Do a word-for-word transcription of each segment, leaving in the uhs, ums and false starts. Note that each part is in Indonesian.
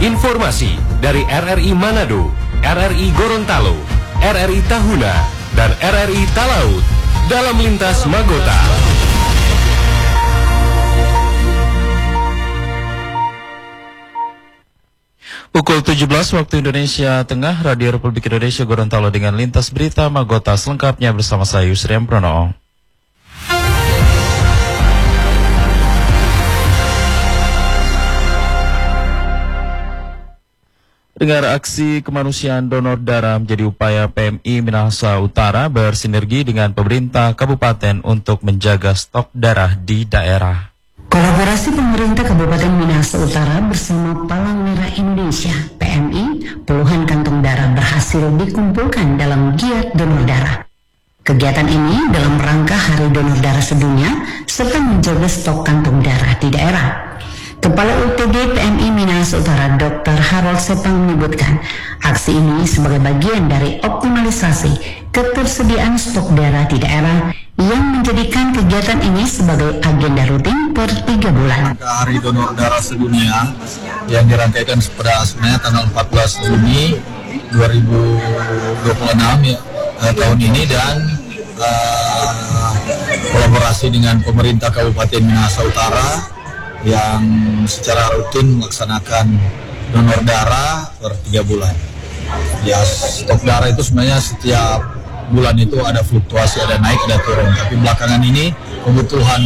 Informasi dari R R I Manado, R R I Gorontalo, R R I Tahuna, dan R R I Talaut dalam Lintas Magota. Pukul tujuh belas waktu Indonesia Tengah, Radio Republik Indonesia Gorontalo dengan Lintas Berita Magota selengkapnya bersama saya Yusriam Prono. Dengar aksi kemanusiaan donor darah menjadi upaya P M I Minahasa Utara bersinergi dengan pemerintah kabupaten untuk menjaga stok darah di daerah. Kolaborasi pemerintah Kabupaten Minahasa Utara bersama Palang Merah Indonesia P M I, puluhan kantong darah berhasil dikumpulkan dalam giat donor darah. Kegiatan ini dalam rangka Hari Donor Darah Sedunia serta menjaga stok kantong darah di daerah. Kepala U T G P M I Minahasa Utara Doktor Harold Sepang menyebutkan aksi ini sebagai bagian dari optimalisasi ketersediaan stok darah di daerah yang menjadikan kegiatan ini sebagai agenda rutin per tiga bulan. Hari Donor Darah Sedunia yang dirangkaikan pada sebenarnya tanggal empat belas Juni dua ribu dua puluh enam ya, eh, tahun ini dan uh, kolaborasi dengan pemerintah Kabupaten Minahasa Utara yang secara rutin melaksanakan donor darah per tiga bulan. Ya, stok darah itu sebenarnya setiap bulan itu ada fluktuasi, ada naik, ada turun. Tapi belakangan ini kebutuhan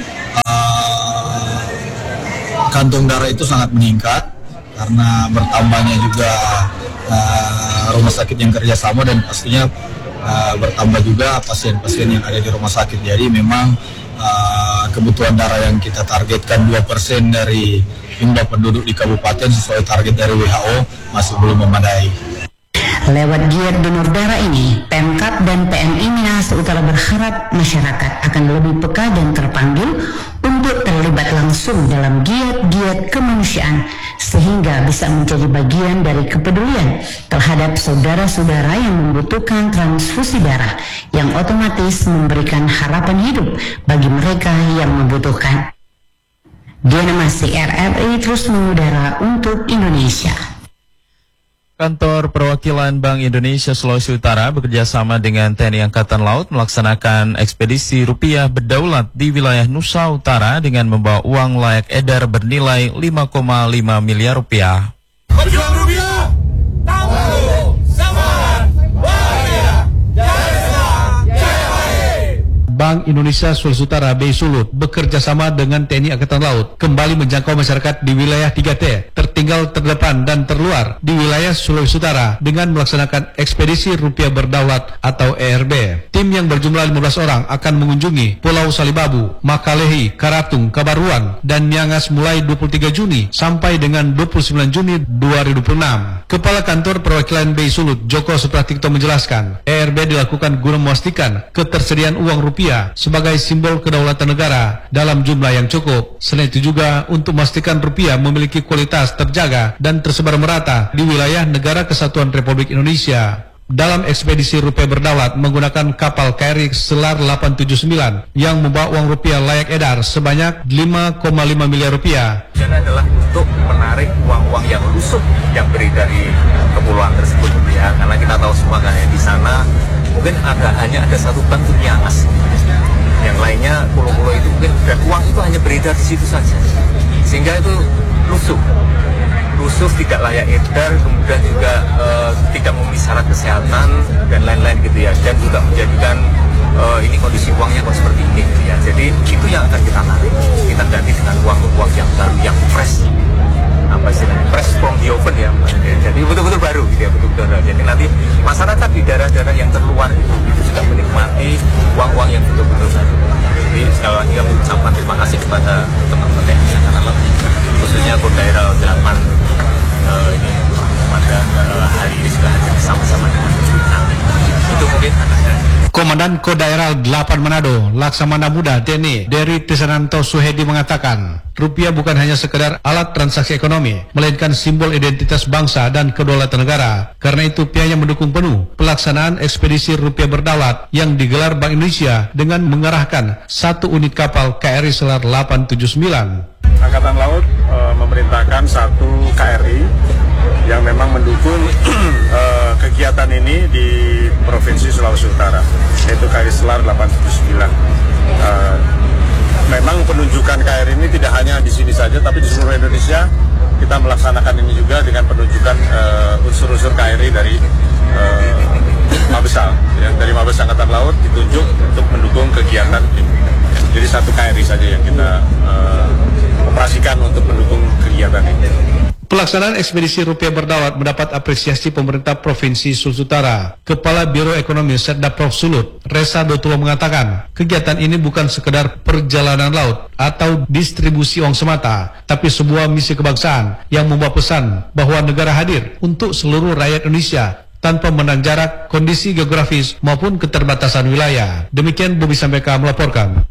uh, kantong darah itu sangat meningkat karena bertambahnya juga uh, rumah sakit yang kerjasama dan pastinya uh, bertambah juga pasien-pasien yang ada di rumah sakit. Jadi memang Uh, kebutuhan darah yang kita targetkan dua persen dari jumlah penduduk di kabupaten sesuai target dari W H O masih belum memadai. Lewat giat donor darah ini, Pemkab dan P M I Minahasa Utara berharap masyarakat akan lebih peka dan terpanggil untuk terlibat langsung dalam giat-giat kemanusiaan sehingga bisa menjadi bagian dari kepedulian terhadap saudara-saudara yang membutuhkan transfusi darah yang otomatis memberikan harapan hidup bagi mereka yang membutuhkan. Diana Masih, R R I terus mengudara untuk Indonesia. Kantor Perwakilan Bank Indonesia Sulawesi Utara bekerjasama dengan T N I Angkatan Laut melaksanakan ekspedisi rupiah berdaulat di wilayah Nusa Utara dengan membawa uang layak edar bernilai lima koma lima miliar rupiah. Berjuang rupiah, tangguh, sabar, bahaya, jasa, jaya. Bank Indonesia Sulawesi Utara B I Sulut bekerja sama dengan T N I Angkatan Laut kembali menjangkau masyarakat di wilayah tiga T, tertinggal, terdepan, dan terluar di wilayah Sulawesi Utara dengan melaksanakan ekspedisi rupiah berdaulat atau E R B. Tim yang berjumlah lima belas orang akan mengunjungi Pulau Salibabu, Makalehi, Karatung, Kabaruan, dan Niangas mulai dua puluh tiga Juni sampai dengan dua puluh sembilan Juni dua ribu dua puluh enam. Kepala Kantor Perwakilan B I Sulut, Joko Supratikto menjelaskan, E R B dilakukan guna memastikan ketersediaan uang rupiah sebagai simbol kedaulatan negara dalam jumlah yang cukup. Selain itu juga untuk memastikan rupiah memiliki kualitas terjaga dan tersebar merata di wilayah Negara Kesatuan Republik Indonesia. Dalam ekspedisi rupiah berdaulat menggunakan kapal K R I Selar delapan tujuh sembilan yang membawa uang rupiah layak edar sebanyak lima koma lima miliar rupiah. Tujuannya adalah untuk menarik uang-uang yang lusuh yang beredar di kepulauan tersebut ya, karena kita tahu semua kan ya, di sana mungkin ada hanya ada satu bank itu Niangas, yang lainnya pulau-pulau itu mungkin, dan uang itu hanya beredar di situ saja, sehingga itu lusuh, lusuh tidak layak edar, kemudian juga uh, tidak memenuhi syarat kesehatan dan lain-lain gitu ya, dan juga menjadikan uh, ini kondisi uangnya kok seperti ini gitu ya. Jadi itu yang akan kita tarik, kita ganti dengan uang-uang yang baru, yang fresh, apa istilahnya, fresh from the oven ya, jadi betul-betul baru gitu ya, betul-betul baru. Jadi nanti masyarakat di daerah-daerah yang terluar itu, itu juga menikmati uang-uang yang betul-betul baru. Jadi sekali lagi kami ucapkan terima kasih kepada teman-teman T N I Angkatan Laut, khususnya Kodaira delapan uh, ini pada uh, hari ini sudah hadir bersama-sama dengan kita. Itu mungkin ada. Komandan Kodaira delapan Manado, Laksamana Muda T N I, Dery Tisananto Suhedi mengatakan, rupiah bukan hanya sekedar alat transaksi ekonomi, melainkan simbol identitas bangsa dan kedaulatan negara. Karena itu pihaknya mendukung penuh pelaksanaan ekspedisi rupiah berdaulat yang digelar Bank Indonesia dengan mengerahkan satu unit kapal K R I Selar delapan tujuh sembilan. Angkatan Laut e, memerintahkan satu K R I Sulawesi Utara, yaitu K R I Selar delapan tujuh sembilan. Uh, memang penunjukan K R I ini tidak hanya di sini saja, tapi di seluruh Indonesia kita melaksanakan ini juga dengan penunjukan uh, unsur-unsur K R I dari uh, Mabesal, ya, dari Mabes Angkatan Laut ditunjuk untuk mendukung kegiatan ini. Jadi satu K R I saja yang kita uh, operasikan untuk mendukung kegiatan ini. Pelaksanaan ekspedisi rupiah berdaulat mendapat apresiasi pemerintah Provinsi Sulawesi Utara. Kepala Biro Ekonomi Setda Prof Sulut, Resa Dotulo mengatakan, kegiatan ini bukan sekedar perjalanan laut atau distribusi uang semata, tapi sebuah misi kebangsaan yang membawa pesan bahwa negara hadir untuk seluruh rakyat Indonesia tanpa memandang jarak, kondisi geografis maupun keterbatasan wilayah. Demikian Bobi Sambeka melaporkan.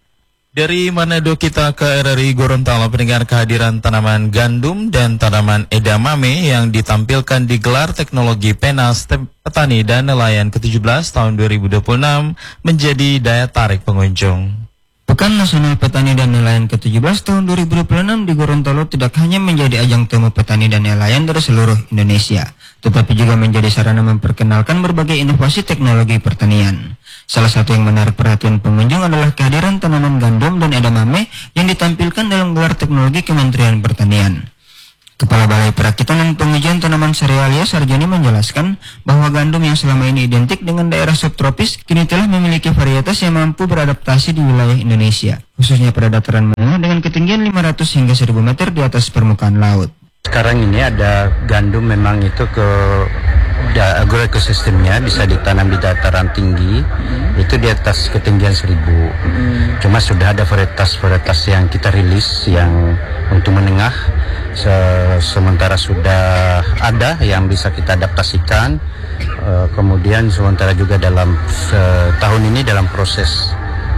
Dari Manado kita ke R R I Gorontalo, pendengar, kehadiran tanaman gandum dan tanaman edamame yang ditampilkan di gelar teknologi Penas Petani dan Nelayan ke tujuh belas tahun dua ribu dua puluh enam menjadi daya tarik pengunjung. Pekan Nasional Petani dan Nelayan ke tujuh belas tahun dua ribu dua puluh enam di Gorontalo tidak hanya menjadi ajang temu petani dan nelayan dari seluruh Indonesia, tetapi juga menjadi sarana memperkenalkan berbagai inovasi teknologi pertanian. Salah satu yang menarik perhatian pengunjung adalah kehadiran tanaman gandum dan edamame yang ditampilkan dalam gelar teknologi Kementerian Pertanian. Kepala Balai Perakitan dan Pengujian Tanaman Serealia Sarjani menjelaskan bahwa gandum yang selama ini identik dengan daerah subtropis kini telah memiliki varietas yang mampu beradaptasi di wilayah Indonesia, khususnya pada dataran menengah dengan ketinggian lima ratus hingga seribu meter di atas permukaan laut. Sekarang ini ada gandum memang itu ke agroekosistemnya bisa ditanam di dataran tinggi, hmm. itu di atas ketinggian seribu. Hmm. Cuma sudah ada varietas-varietas yang kita rilis yang untuk menengah, Se sementara sudah ada yang bisa kita adaptasikan. Uh, kemudian sementara juga dalam uh, tahun ini dalam proses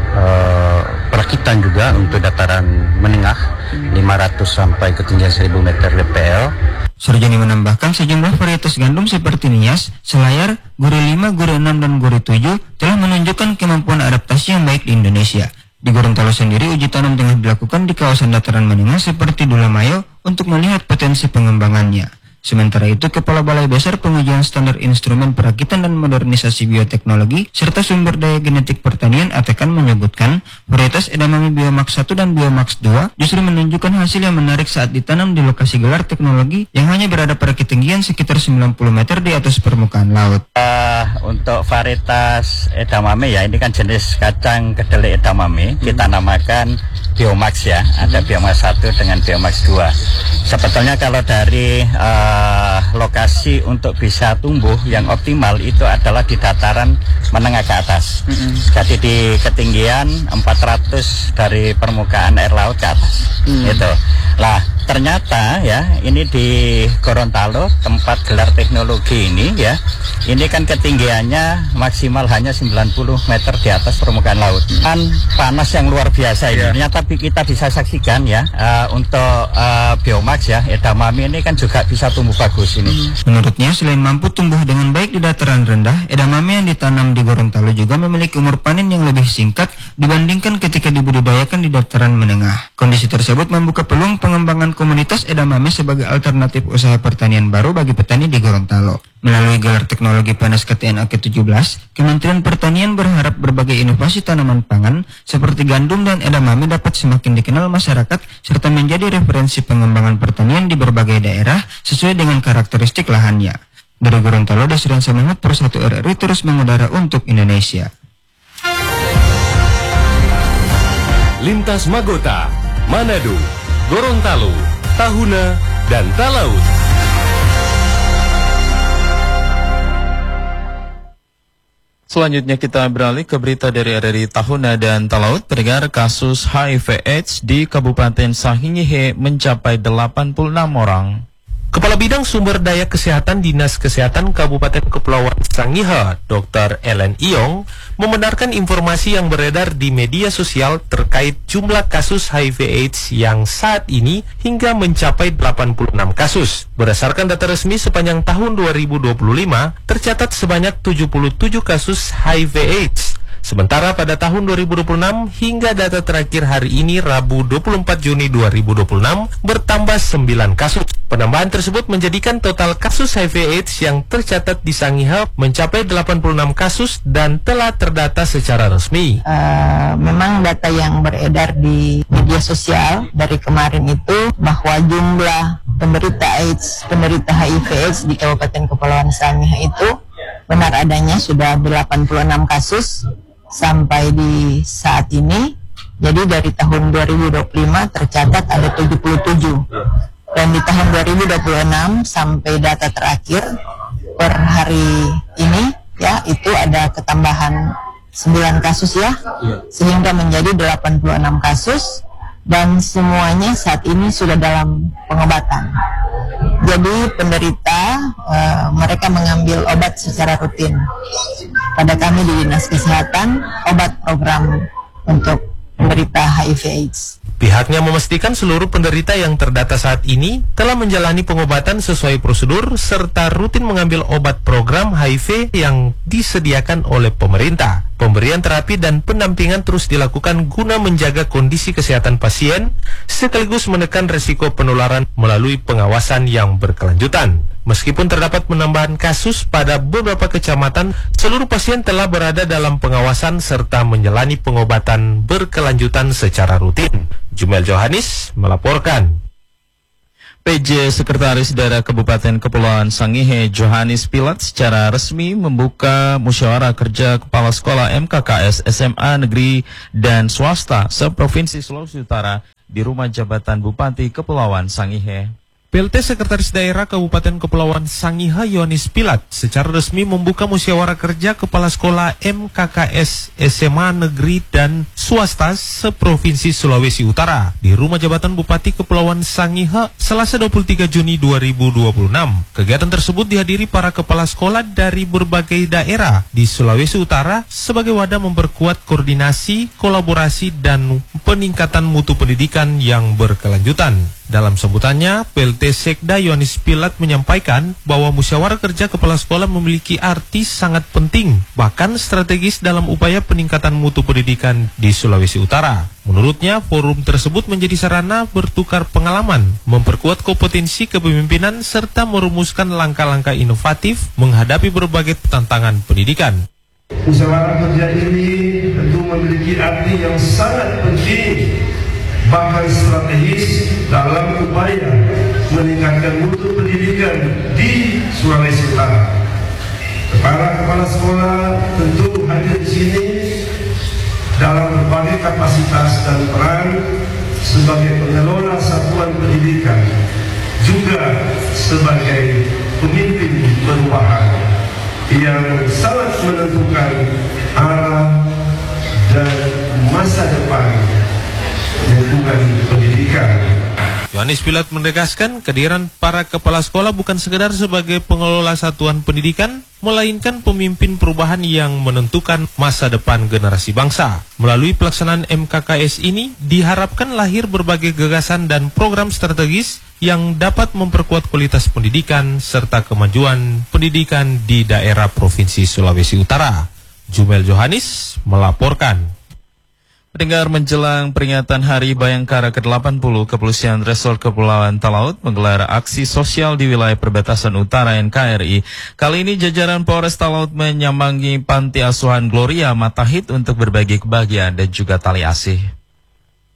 uh, perakitan juga untuk dataran menengah, hmm. lima ratus sampai ketinggian seribu meter D P L. Sarjani menambahkan sejumlah varietas gandum seperti Nias, Selayar, Guri lima, Guri enam, dan Guri tujuh telah menunjukkan kemampuan adaptasi yang baik di Indonesia. Di Gorontalo sendiri, uji tanam tengah dilakukan di kawasan dataran menengah seperti Dulamayo untuk melihat potensi pengembangannya. Sementara itu, Kepala Balai Besar Pengujian Standar Instrumen Perakitan dan Modernisasi Bioteknologi serta Sumber Daya Genetik Pertanian Atekan menyebutkan varietas edamame Biomax satu dan Biomax dua justru menunjukkan hasil yang menarik saat ditanam di lokasi gelar teknologi yang hanya berada pada ketinggian sekitar sembilan puluh meter di atas permukaan laut. Uh, untuk varietas edamame ya, ini kan jenis kacang kedelai edamame, hmm. kita namakan Biomax ya, ada hmm. Biomax satu dengan Biomax dua. Sebetulnya kalau dari uh, Uh, lokasi untuk bisa tumbuh yang optimal itu adalah di dataran menengah ke atas. Mm-hmm. Jadi di ketinggian empat ratus dari permukaan air laut ke atas. Mm. Itu. Lah, ternyata ya, ini di Gorontalo tempat gelar teknologi ini ya, ini kan ketinggiannya maksimal hanya sembilan puluh meter di atas permukaan laut. Kan panas yang luar biasa ini. Yeah. Ternyata kita bisa saksikan ya, uh, untuk uh, Biomax ya, edamame ini kan juga bisa tumbuh bagus ini. Menurutnya, selain mampu tumbuh dengan baik di dataran rendah, edamame yang ditanam di Gorontalo juga memiliki umur panen yang lebih singkat dibandingkan ketika dibudidayakan di dataran menengah. Kondisi tersebut membuka peluang pengembangan komunitas edamame sebagai alternatif usaha pertanian baru bagi petani di Gorontalo. Melalui gelar teknologi Penas K T N A ke tujuh belas, Kementerian Pertanian berharap berbagai inovasi tanaman pangan seperti gandum dan edamame dapat semakin dikenal masyarakat serta menjadi referensi pengembangan pertanian di berbagai daerah sesuai dengan karakteristik lahannya. Dari Gorontalo, Desrian Samangat, Pro satu R R I terus mengudara untuk Indonesia. Lintas Magota, Manado, Gorontalo, Tahuna, dan Talaut. Selanjutnya kita beralih ke berita dari R R I Tahuna dan Talaut. Pendengar, kasus H I V AIDS di Kabupaten Sangihe mencapai delapan puluh enam orang. Kepala Bidang Sumber Daya Kesehatan Dinas Kesehatan Kabupaten Kepulauan Sangihe, Doktor Ellen Iong, membenarkan informasi yang beredar di media sosial terkait jumlah kasus H I V AIDS yang saat ini hingga mencapai delapan puluh enam kasus. Berdasarkan data resmi sepanjang tahun dua ribu dua puluh lima, tercatat sebanyak tujuh puluh tujuh kasus H I V AIDS. Sementara pada tahun dua ribu dua puluh enam hingga data terakhir hari ini Rabu dua puluh empat Juni dua ribu dua puluh enam bertambah sembilan kasus. Penambahan tersebut menjadikan total kasus H I V AIDS yang tercatat di Sangihe mencapai delapan puluh enam kasus dan telah terdata secara resmi. Uh, memang data yang beredar di media sosial dari kemarin itu bahwa jumlah penderita AIDS, penderita H I V AIDS di Kabupaten Kepulauan Sangihe itu benar adanya sudah delapan puluh enam kasus sampai di saat ini. Jadi dari tahun dua ribu dua puluh lima tercatat ada tujuh puluh tujuh. Dan di tahun dua ribu dua puluh enam sampai data terakhir per hari ini ya itu ada ketambahan sembilan kasus ya, sehingga menjadi delapan puluh enam kasus dan semuanya saat ini sudah dalam pengobatan. Jadi penderita uh, mereka mengambil obat secara rutin. Pada kami di Dinas Kesehatan obat program untuk penderita H I V AIDS. Pihaknya memastikan seluruh penderita yang terdata saat ini telah menjalani pengobatan sesuai prosedur serta rutin mengambil obat program H I V yang disediakan oleh pemerintah. Pemberian terapi dan pendampingan terus dilakukan guna menjaga kondisi kesehatan pasien sekaligus menekan risiko penularan melalui pengawasan yang berkelanjutan. Meskipun terdapat penambahan kasus pada beberapa kecamatan, seluruh pasien telah berada dalam pengawasan serta menjalani pengobatan berkelanjutan secara rutin. Jumel Johanis melaporkan. P J Sekretaris Daerah Kabupaten Kepulauan Sangihe Johanis Pilat secara resmi membuka musyawarah kerja kepala sekolah M K K S S M A negeri dan swasta seprovinsi Sulawesi Utara di rumah jabatan Bupati Kepulauan Sangihe. P L T Sekretaris Daerah Kabupaten Kepulauan Sangihe Johanis Pilat secara resmi membuka musyawarah kerja kepala sekolah M K K S S M A negeri dan swasta seprovinsi Sulawesi Utara di rumah jabatan Bupati Kepulauan Sangihe Selasa dua puluh tiga Juni dua ribu dua puluh enam. Kegiatan tersebut dihadiri para kepala sekolah dari berbagai daerah di Sulawesi Utara sebagai wadah memperkuat koordinasi, kolaborasi dan peningkatan mutu pendidikan yang berkelanjutan. Dalam sebutannya, P L T Sekda Johanis Pilat menyampaikan bahwa musyawarah kerja kepala sekolah memiliki arti sangat penting, bahkan strategis dalam upaya peningkatan mutu pendidikan di Sulawesi Utara. Menurutnya, forum tersebut menjadi sarana bertukar pengalaman, memperkuat kompetensi kepemimpinan, serta merumuskan langkah-langkah inovatif menghadapi berbagai tantangan pendidikan. Musyawarah kerja ini tentu memiliki arti yang sangat penting, bahkan strategis dalam upaya meningkatkan mutu pendidikan di Sulawesi Utara. Para kepala sekolah tentu hadir di sini dalam berbagai kapasitas dan peran sebagai pengelola satuan pendidikan, juga sebagai pemimpin perubahan yang sangat menentukan arah dan masa depan lingkungan pendidikan. Johanis Pilat menegaskan kehadiran para kepala sekolah bukan sekedar sebagai pengelola satuan pendidikan, melainkan pemimpin perubahan yang menentukan masa depan generasi bangsa. Melalui pelaksanaan M K K S ini diharapkan lahir berbagai gagasan dan program strategis yang dapat memperkuat kualitas pendidikan serta kemajuan pendidikan di daerah Provinsi Sulawesi Utara. Jumel Johanis melaporkan. Pendengar, menjelang peringatan Hari Bayangkara ke delapan puluh, Kepolisian Resort Kepulauan Talaut menggelar aksi sosial di wilayah perbatasan utara N K R I. Kali ini jajaran Polres Talaut menyambangi Panti Asuhan Gloria Matahit untuk berbagi kebahagiaan dan juga tali asih.